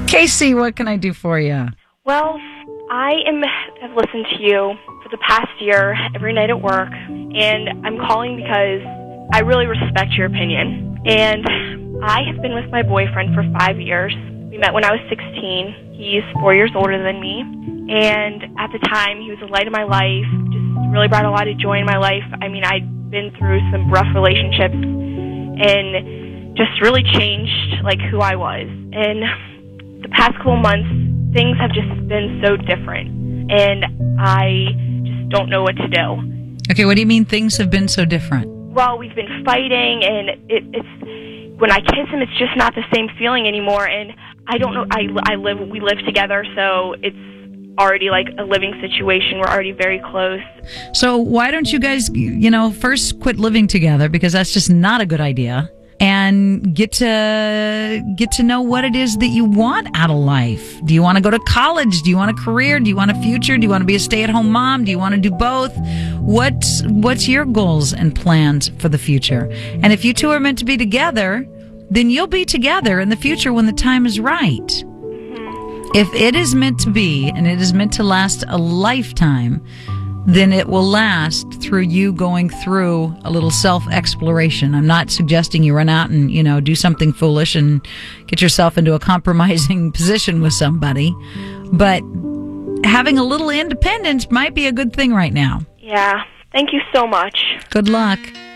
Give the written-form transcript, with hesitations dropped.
Casey, what can I do for you? Well, have listened to you for the past year every night at work, and I'm calling because I really respect your opinion. And I have been with my boyfriend for 5 years. We met when I was 16. He's 4 years older than me. And at the time, he was the light of my life, just really brought a lot of joy in my life. I mean, I'd been through some rough relationships and just really changed, like, who I was. And the past couple months, things have just been so different, and I just don't know what to do. Okay, what do you mean things have been so different? Well, we've been fighting, and it's when I kiss him, it's just not the same feeling anymore. And I don't know. We live together, so it's already like a living situation. We're already very close. So why don't you guys, first quit living together, because that's just not a good idea, and get to know what it is that you want out of life. Do you want to go to college? Do you want a career? Do you want a future? Do you want to be a stay-at-home mom? Do you want to do both? What's your goals and plans for the future? And if you two are meant to be together, then you'll be together in the future when the time is right. Mm-hmm. If it is meant to be, and it is meant to last a lifetime, then it will last through you going through a little self-exploration. I'm not suggesting you run out and, do something foolish and get yourself into a compromising position with somebody. But having a little independence might be a good thing right now. Yeah. Thank you so much. Good luck.